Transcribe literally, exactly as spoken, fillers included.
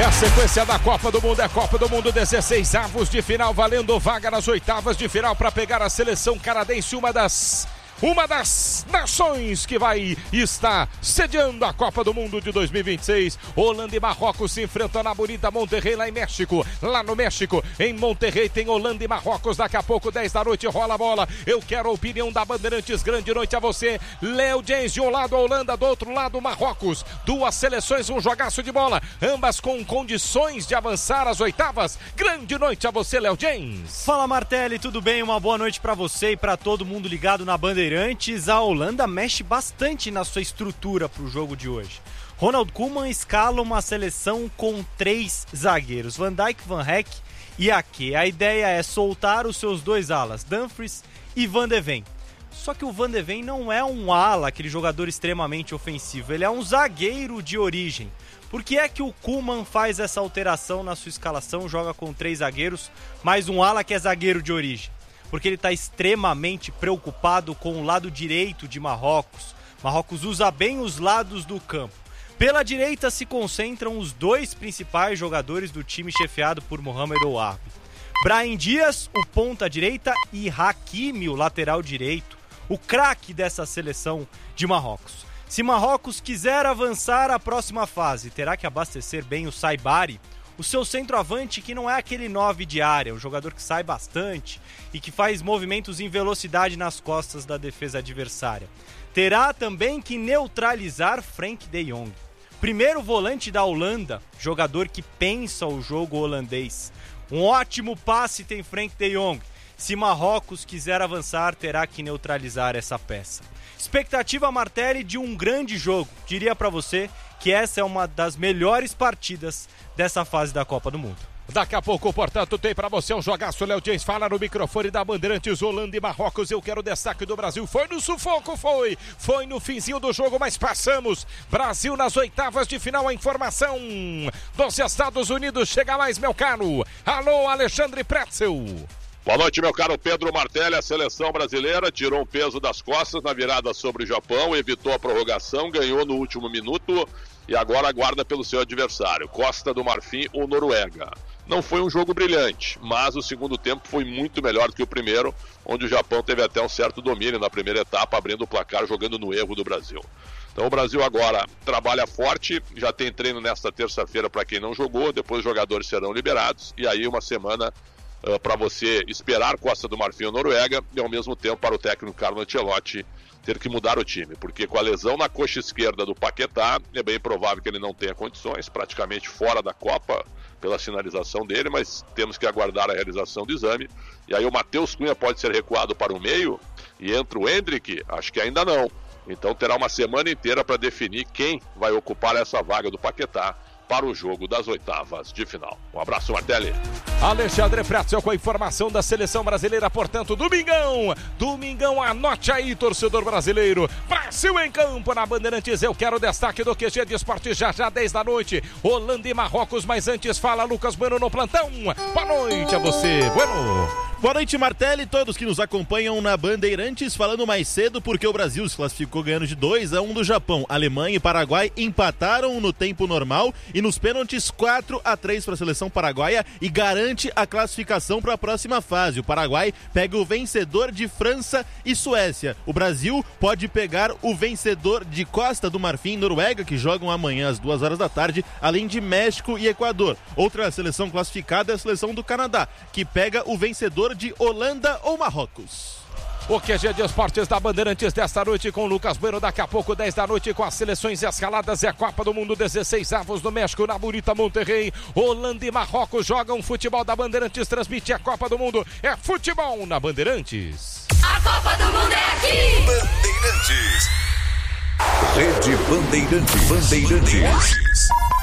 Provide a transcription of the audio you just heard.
É a sequência da Copa do Mundo, é Copa do Mundo, dezesseis avos de final, valendo vaga nas oitavas de final para pegar a seleção canadense, uma das... Uma das nações que vai estar sediando a Copa do Mundo de dois mil e vinte e seis. Holanda e Marrocos se enfrentam na bonita Monterrey, lá em México. Lá no México, em Monterrey, tem Holanda e Marrocos. Daqui a pouco, dez da noite, rola a bola. Eu quero a opinião da Bandeirantes. Grande noite a você. Léo James, de um lado a Holanda, do outro lado Marrocos. Duas seleções, um jogaço de bola. Ambas com condições de avançar às oitavas. Grande noite a você, Léo James. Fala, Martelli, tudo bem? Uma boa noite pra você e pra todo mundo ligado na Bandeirantes. A Holanda mexe bastante na sua estrutura para o jogo de hoje. Ronald Koeman escala uma seleção com três zagueiros, Van Dijk, Van Heck e Ake. A ideia é soltar os seus dois alas, Dumfries e Van de Ven. Só que o Van de Ven não é um ala, aquele jogador extremamente ofensivo, ele é um zagueiro de origem. Por que é que o Koeman faz essa alteração na sua escalação, joga com três zagueiros, mais um ala que é zagueiro de origem? Porque ele está extremamente preocupado com o lado direito de Marrocos. Marrocos usa bem os lados do campo. Pela direita se concentram os dois principais jogadores do time chefiado por Mohamed Ouabi. Brahim Dias, o ponta direita, e Hakimi, o lateral direito, o craque dessa seleção de Marrocos. Se Marrocos quiser avançar à próxima fase, terá que abastecer bem o Saibari, o seu centroavante, que não é aquele nove de área, um jogador que sai bastante e que faz movimentos em velocidade nas costas da defesa adversária. Terá também que neutralizar Frenkie de Jong, primeiro volante da Holanda, jogador que pensa o jogo holandês. Um ótimo passe tem Frenkie de Jong. Se Marrocos quiser avançar, terá que neutralizar essa peça. Expectativa, Martelli, de um grande jogo. Diria pra você que essa é uma das melhores partidas dessa fase da Copa do Mundo. Daqui a pouco, portanto, tem pra você um jogaço. Léo James fala no microfone da Bandeirantes. Holanda e Marrocos, eu quero o destaque do Brasil. Foi no sufoco, foi. Foi no finzinho do jogo, mas passamos. Brasil nas oitavas de final. A informação dos Estados Unidos. Chega mais, meu caro. Alô, Alexandre Pretzel. Boa noite, meu caro Pedro Martelli. A seleção brasileira tirou um peso das costas na virada sobre o Japão, evitou a prorrogação, ganhou no último minuto e agora aguarda pelo seu adversário, Costa do Marfim ou Noruega. Não foi um jogo brilhante, mas o segundo tempo foi muito melhor do que o primeiro, onde o Japão teve até um certo domínio na primeira etapa, abrindo o placar, jogando no erro do Brasil. Então o Brasil agora trabalha forte, já tem treino nesta terça-feira para quem não jogou, depois os jogadores serão liberados e aí uma semana Uh, para você esperar Costa do Marfim ou Noruega e ao mesmo tempo para o técnico Carlo Ancelotti ter que mudar o time, porque com a lesão na coxa esquerda do Paquetá é bem provável que ele não tenha condições, praticamente fora da Copa pela sinalização dele, mas temos que aguardar a realização do exame. E aí o Matheus Cunha pode ser recuado para o meio e entra o Endrick, acho que ainda não. Então terá uma semana inteira para definir quem vai ocupar essa vaga do Paquetá para o jogo das oitavas de final. Um abraço, Martelli. Alexandre Pretzel com a informação da seleção brasileira, portanto, domingão, domingão, anote aí, torcedor brasileiro, Brasil em campo na Bandeirantes, eu quero o destaque do Q G de Esporte já já, dez da noite, Holanda e Marrocos, mas antes fala Lucas Bueno no plantão, boa noite a você, Bueno. Boa noite, Martelli, todos que nos acompanham na Bandeirantes, falando mais cedo porque o Brasil se classificou ganhando de dois a um do Japão. Alemanha e Paraguai empataram no tempo normal e nos pênaltis quatro a três para a seleção paraguaia e garante a classificação para a próxima fase. O Paraguai pega o vencedor de França e Suécia. O Brasil pode pegar o vencedor de Costa do Marfim e Noruega, que jogam amanhã às duas horas da tarde, além de México e Equador. Outra seleção classificada é a seleção do Canadá, que pega o vencedor de Holanda ou Marrocos. O Q G de Esportes da Bandeirantes desta noite com Lucas Bueno, daqui a pouco dez da noite com as seleções escaladas e a Copa do Mundo, dezesseis avos no México, na bonita Monterrey. Holanda e Marrocos jogam futebol da Bandeirantes, transmite a Copa do Mundo, é futebol na Bandeirantes. A Copa do Mundo é aqui! Bandeirantes. Rede Bandeirantes. Bandeirantes.